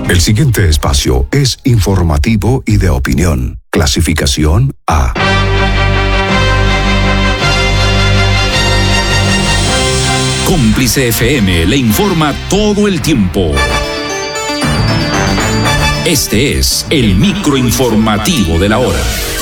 El siguiente espacio es informativo y de opinión. Clasificación A. Cómplice FM le informa todo el tiempo. Este es el microinformativo de la hora.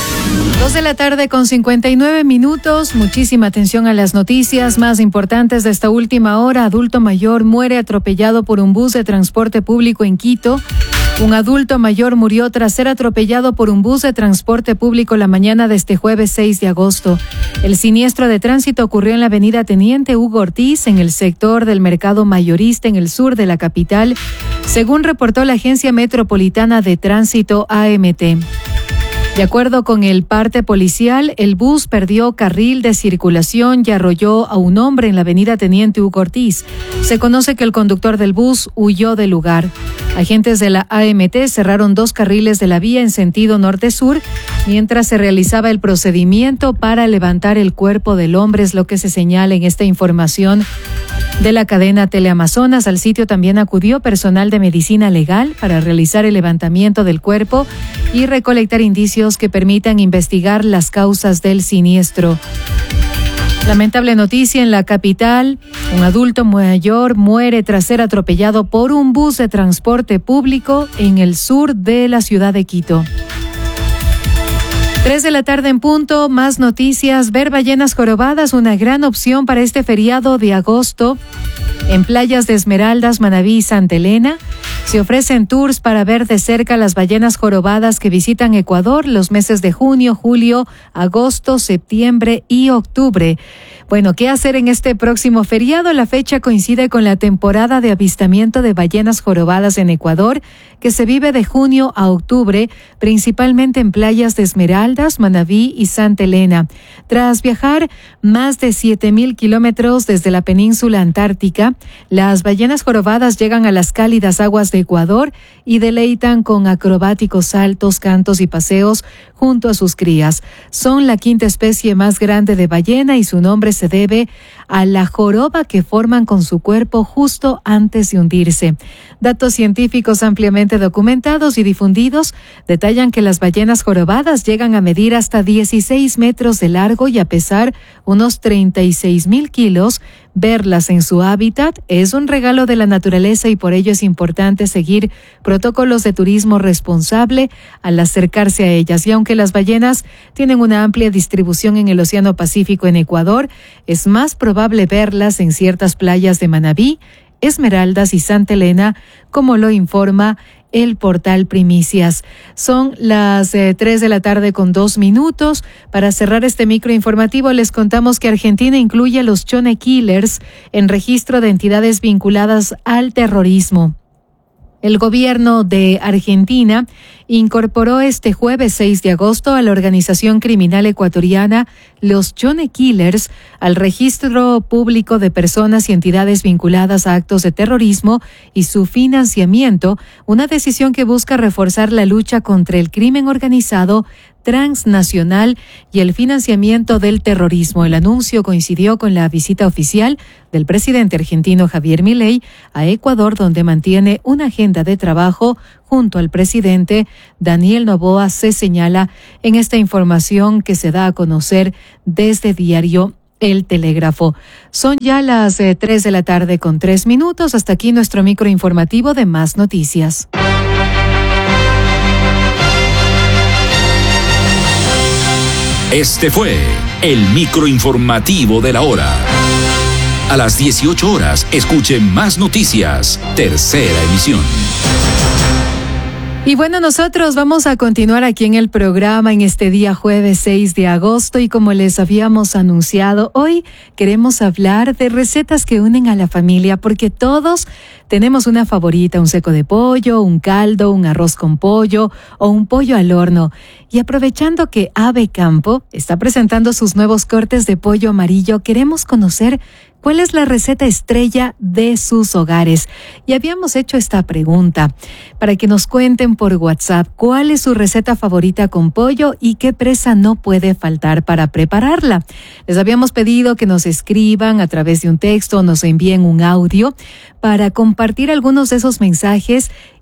2:59 p.m. Muchísima atención a las noticias más importantes de esta última hora. Adulto mayor muere atropellado por un bus de transporte público en Quito. Un adulto mayor murió tras ser atropellado por un bus de transporte público la mañana de este jueves 6 de agosto. El siniestro de tránsito ocurrió en la avenida Teniente Hugo Ortiz, en el sector del mercado mayorista en el sur de la capital, según reportó la Agencia Metropolitana de Tránsito AMT. De acuerdo con el parte policial, el bus perdió carril de circulación y arrolló a un hombre en la avenida Teniente Hugo Ortiz. Se conoce que el conductor del bus huyó del lugar. Agentes de la AMT cerraron 2 carriles de la vía en sentido norte-sur mientras se realizaba el procedimiento para levantar el cuerpo del hombre, es lo que se señala en esta información de la cadena Teleamazonas. Al sitio también acudió personal de medicina legal para realizar el levantamiento del cuerpo y recolectar indicios que permitan investigar las causas del siniestro. Lamentable noticia en la capital. Un adulto mayor muere tras ser atropellado por un bus de transporte público en el sur de la ciudad de Quito. 3 p.m. en punto, más noticias. Ver ballenas jorobadas, una gran opción para este feriado de agosto. En playas de Esmeraldas, Manabí y Santa Elena se ofrecen tours para ver de cerca las ballenas jorobadas que visitan Ecuador los meses de junio, julio, agosto, septiembre y octubre. Bueno, ¿qué hacer en este próximo feriado? La fecha coincide con la temporada de avistamiento de ballenas jorobadas en Ecuador, que se vive de junio a octubre, principalmente en playas de Esmeraldas, Manabí y Santa Elena. Tras viajar más de 7,000 kilómetros desde la península antártica, las ballenas jorobadas llegan a las cálidas aguas de Ecuador y deleitan con acrobáticos saltos, cantos y paseos junto a sus crías. Son la 5ª especie más grande de ballena y su nombre se debe a la joroba que forman con su cuerpo justo antes de hundirse. Datos científicos ampliamente documentados y difundidos detallan que las ballenas jorobadas llegan a medir hasta 16 metros de largo y a pesar unos 36,000 kilos. Verlas en su hábitat es un regalo de la naturaleza y por ello es importante seguir protocolos de turismo responsable al acercarse a ellas. Y aunque las ballenas tienen una amplia distribución en el Océano Pacífico en Ecuador, es más probable verlas en ciertas playas de Manabí, Esmeraldas y Santa Elena, como lo informa el portal Primicias. Son las 3:02 p.m. Para cerrar este microinformativo, les contamos que Argentina incluye a los Chone Killers en registro de entidades vinculadas al terrorismo. El gobierno de Argentina incorporó este jueves 6 de agosto a la organización criminal ecuatoriana Los Chone Killers al registro público de personas y entidades vinculadas a actos de terrorismo y su financiamiento, una decisión que busca reforzar la lucha contra el crimen organizado transnacional y el financiamiento del terrorismo. El anuncio coincidió con la visita oficial del presidente argentino Javier Milei a Ecuador, donde mantiene una agenda de trabajo junto al presidente Daniel Noboa, se señala en esta información que se da a conocer desde Diario El Telégrafo. Son ya las 3:03 p.m. Hasta aquí nuestro microinformativo de Más Noticias. Este fue el microinformativo de la hora. A las 18 horas, escuche Más Noticias, tercera emisión. Y bueno, nosotros vamos a continuar aquí en el programa en este día jueves 6 de agosto y como les habíamos anunciado, hoy queremos hablar de recetas que unen a la familia porque todos tenemos una favorita, un seco de pollo, un caldo, un arroz con pollo o un pollo al horno. Y aprovechando que Ave Campo está presentando sus nuevos cortes de pollo amarillo, queremos conocer ¿cuál es la receta estrella de sus hogares? Y habíamos hecho esta pregunta para que nos cuenten por WhatsApp cuál es su receta favorita con pollo y qué presa no puede faltar para prepararla. Les habíamos pedido que nos escriban a través de un texto o nos envíen un audio para compartir algunos de esos mensajes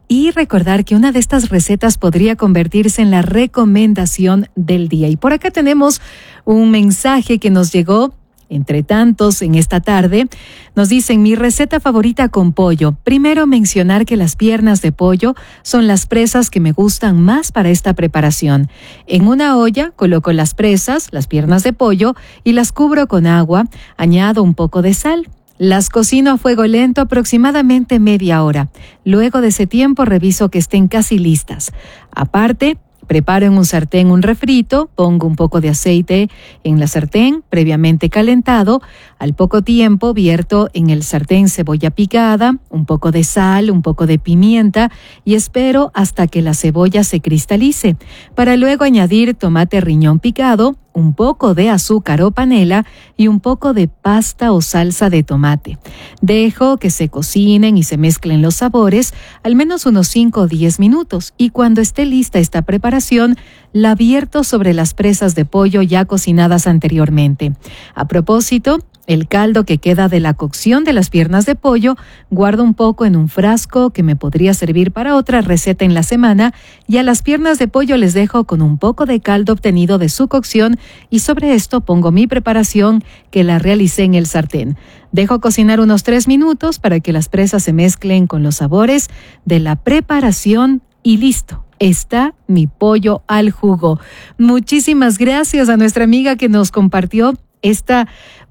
y recordar que una de estas recetas podría convertirse en la recomendación del día. Y por acá tenemos un mensaje que nos llegó entre tantos en esta tarde. Nos dicen: mi receta favorita con pollo. Primero, mencionar que las piernas de pollo son las presas que me gustan más para esta preparación. En una olla coloco las presas, las piernas de pollo, y las cubro con agua. Añado un poco de sal. Las cocino a fuego lento aproximadamente media hora. Luego de ese tiempo reviso que estén casi listas. Aparte, preparo en un sartén un refrito, pongo un poco de aceite en la sartén previamente calentado. Al poco tiempo vierto en el sartén cebolla picada, un poco de sal, un poco de pimienta y espero hasta que la cebolla se cristalice, para luego añadir tomate riñón picado, un poco de azúcar o panela y un poco de pasta o salsa de tomate. Dejo que se cocinen y se mezclen los sabores al menos unos 5 o 10 minutos y cuando esté lista esta preparación, la vierto sobre las presas de pollo ya cocinadas anteriormente. A propósito, el caldo que queda de la cocción de las piernas de pollo, guardo un poco en un frasco que me podría servir para otra receta en la semana, y a las piernas de pollo les dejo con un poco de caldo obtenido de su cocción y sobre esto pongo mi preparación que la realicé en el sartén. Dejo cocinar unos 3 minutos para que las presas se mezclen con los sabores de la preparación y listo. Está mi pollo al jugo. Muchísimas gracias a nuestra amiga que nos compartió esta,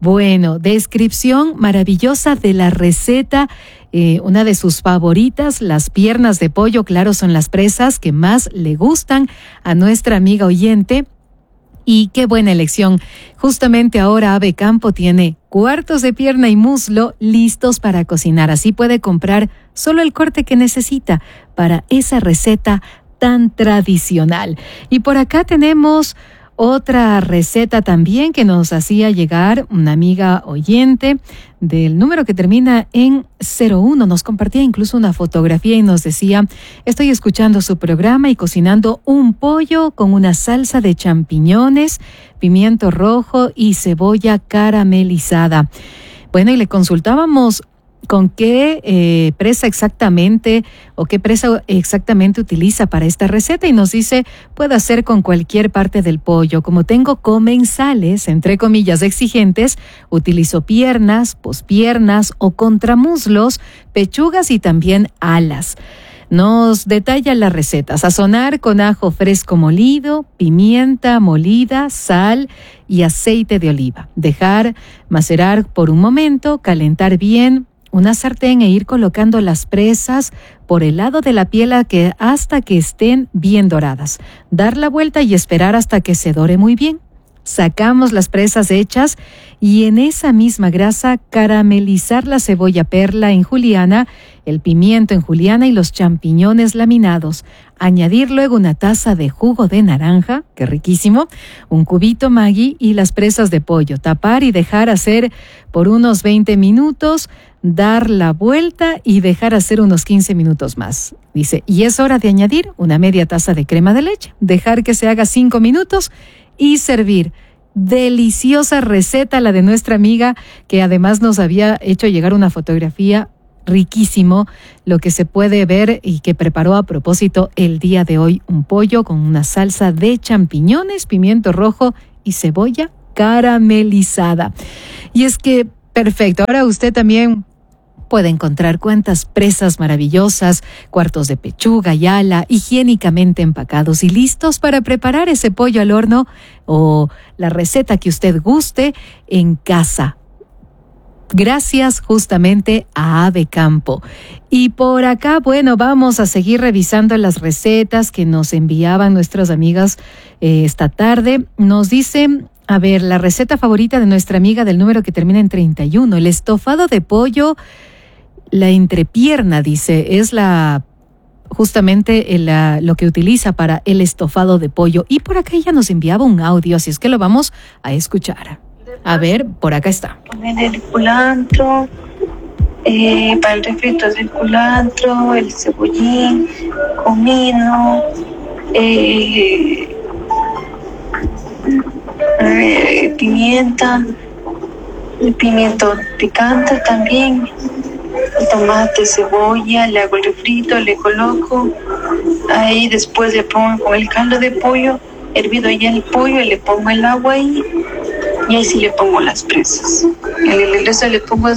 descripción maravillosa de la receta, una de sus favoritas, las piernas de pollo. Claro, son las presas que más le gustan a nuestra amiga oyente. Y qué buena elección. Justamente ahora Ave Campo tiene cuartos de pierna y muslo listos para cocinar. Así puede comprar solo el corte que necesita para esa receta tan tradicional. Y por acá tenemos otra receta también que nos hacía llegar una amiga oyente del número que termina en 01. Nos compartía incluso una fotografía y nos decía: estoy escuchando su programa y cocinando un pollo con una salsa de champiñones, pimiento rojo y cebolla caramelizada. Bueno, y le consultábamos con qué presa exactamente utiliza para esta receta y nos dice: puede hacer con cualquier parte del pollo. Como tengo comensales, entre comillas, exigentes, utilizo piernas, pospiernas o contramuslos, pechugas y también alas. Nos detalla la receta: sazonar con ajo fresco molido, pimienta molida, sal y aceite de oliva. Dejar macerar por un momento, calentar bien una sartén e ir colocando las presas por el lado de la piel hasta que estén bien doradas. Dar la vuelta y esperar hasta que se dore muy bien. Sacamos las presas hechas y en esa misma grasa caramelizar la cebolla perla en juliana, el pimiento en juliana y los champiñones laminados. Añadir luego una taza de jugo de naranja, qué riquísimo, un cubito Maggi y las presas de pollo. Tapar y dejar hacer por unos 20 minutos, dar la vuelta y dejar hacer unos 15 minutos más. Dice, y es hora de añadir una media taza de crema de leche, dejar que se haga 5 minutos y servir. Deliciosa receta la de nuestra amiga, que además nos había hecho llegar una fotografía. Riquísimo lo que se puede ver y que preparó a propósito el día de hoy: un pollo con una salsa de champiñones, pimiento rojo y cebolla caramelizada. Y es que perfecto, ahora usted también puede encontrar cuantas presas maravillosas, cuartos de pechuga y ala, higiénicamente empacados y listos para preparar ese pollo al horno o la receta que usted guste en casa. Gracias justamente a Ave Campo. Y por acá, vamos a seguir revisando las recetas que nos enviaban nuestras amigas esta tarde. Nos dicen, la receta favorita de nuestra amiga del número que termina en 31, el estofado de pollo, la entrepierna, dice, es justamente lo que utiliza para el estofado de pollo. Y por acá ella nos enviaba un audio, así es que lo vamos a escuchar. A ver, por acá está. Poner el culantro, para el refrito es el culantro, el cebollín, comino, pimienta, el pimiento picante también, tomate, cebolla, le hago el refrito, le coloco. Ahí después le pongo con el caldo de pollo, hervido ya el pollo, y le pongo el agua ahí, y ahí sí le pongo las presas. El resto le pongo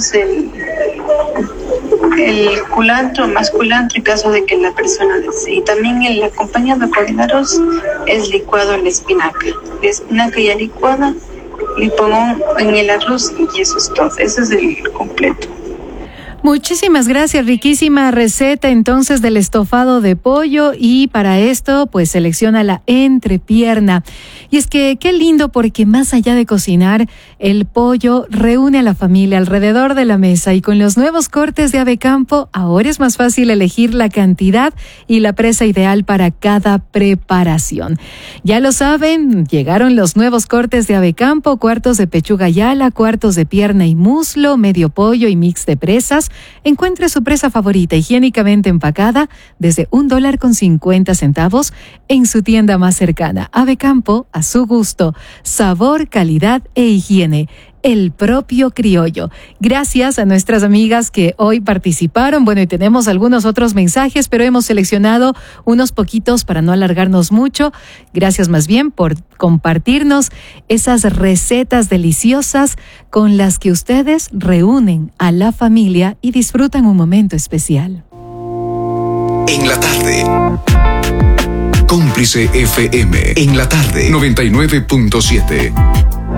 el culantro, más culantro en caso de que la persona desee. Y también el acompañado con el arroz es licuado la espinaca. La espinaca ya licuada, le pongo en el arroz y eso es todo. Eso es el completo. Muchísimas gracias, riquísima receta entonces del estofado de pollo, y para esto pues selecciona la entrepierna. Y es que qué lindo, porque más allá de cocinar, el pollo reúne a la familia alrededor de la mesa, y con los nuevos cortes de Avecampo ahora es más fácil elegir la cantidad y la presa ideal para cada preparación. Ya lo saben, llegaron los nuevos cortes de Avecampo: cuartos de pechuga y ala, cuartos de pierna y muslo, medio pollo y mix de presas. Encuentre su presa favorita higiénicamente empacada desde $1.50 en su tienda más cercana. Avecampo, a su gusto, sabor, calidad e higiene. El propio criollo. Gracias a nuestras amigas que hoy participaron. Bueno, y tenemos algunos otros mensajes, pero hemos seleccionado unos poquitos para no alargarnos mucho. Gracias más bien por compartirnos esas recetas deliciosas con las que ustedes reúnen a la familia y disfrutan un momento especial. En la tarde. Cómplice FM. En la tarde. 99.7.